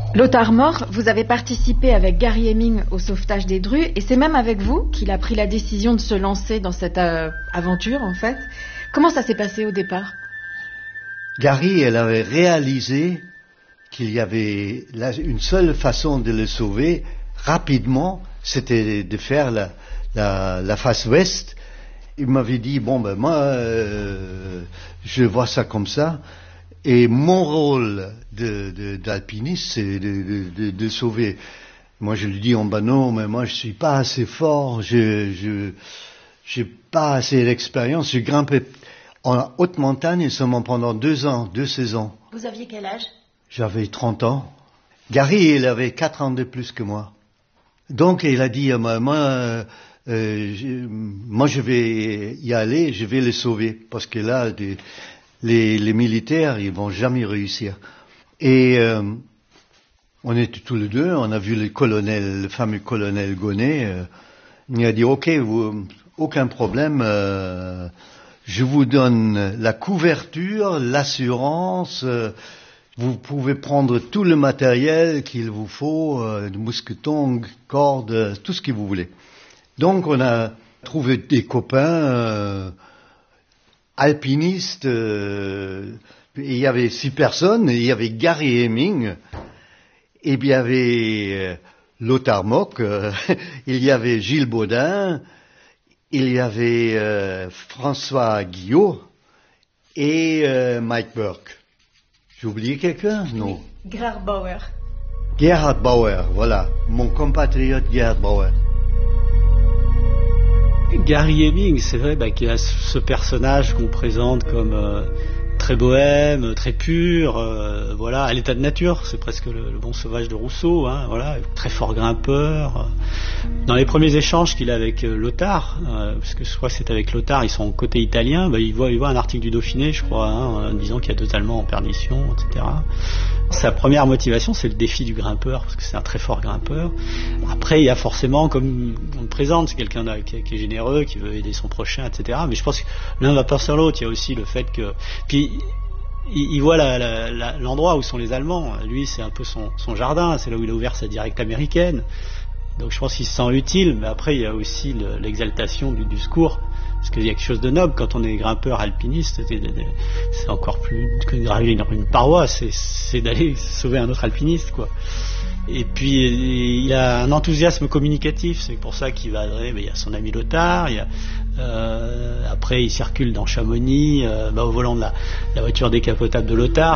Lothar Mort, vous avez participé avec Gary Hemming au sauvetage des Drues et c'est même avec vous qu'il a pris la décision de se lancer dans cette aventure en fait. Comment ça s'est passé au départ? Gary, elle avait réalisé qu'il y avait une seule façon de le sauver rapidement, c'était de faire la face ouest. Il m'avait dit, moi, je vois ça comme ça. Et mon rôle d'alpiniste, c'est de sauver. Moi, je lui dis, non, mais moi, je suis pas assez fort, j'ai pas assez d'expérience. J'ai grimpé en haute montagne seulement pendant 2 saisons. Vous aviez quel âge? J'avais 30 ans. Gary, il avait 4 ans de plus que moi. Donc, il a dit, moi, je vais y aller, je vais le sauver, parce que là, les militaires, ils vont jamais réussir. Et on était tous les deux, on a vu le fameux colonel Gonnet. Il a dit, OK, aucun problème, je vous donne la couverture, l'assurance, vous pouvez prendre tout le matériel qu'il vous faut, mousquetons, cordes, tout ce que vous voulez. Donc on a trouvé des copains alpinistes, il y avait 6 personnes, il y avait Gary Hemming, et puis il y avait Lothar Mort, il y avait Gilles Baudin, il y avait François Guillot et Mike Burke. J'ai oublié quelqu'un? Non. Gerhard Bauer. Gerhard Bauer, voilà, mon compatriote Gerhard Bauer. Gary Hemming, c'est vrai qu'il y a ce personnage qu'on présente comme très bohème, très pur, à l'état de nature, c'est presque le bon sauvage de Rousseau, très fort grimpeur. Dans les premiers échanges qu'il a avec Lothar, parce que je crois que c'est avec Lothar, ils sont côté italien, il voit un article du Dauphiné, je crois, en disant qu'il y a 2 Allemands en perdition, etc. Sa première motivation, c'est le défi du grimpeur, parce que c'est un très fort grimpeur. Après, il y a forcément, comme on le présente, c'est quelqu'un qui est généreux, qui veut aider son prochain, etc. Mais je pense que l'un va pas sans l'autre. Il y a aussi le fait que... Puis, il voit l'endroit où sont les Allemands. Lui, c'est un peu son jardin, c'est là où il a ouvert sa directe américaine. Donc je pense qu'il se sent utile, mais après, il y a aussi l'exaltation du secours. Parce qu'il y a quelque chose de noble quand on est grimpeur alpiniste, c'est encore plus que de gravir une paroi, c'est d'aller sauver un autre alpiniste, quoi. Et puis il a un enthousiasme communicatif, c'est pour ça qu'il va il y a son ami Lothar, après il circule dans Chamonix, au volant de la voiture décapotable de Lothar.